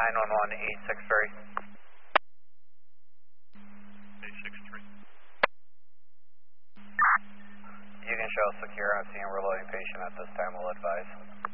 863. 863. You can show secure on scene. We're loading patient at this time. We'll advise.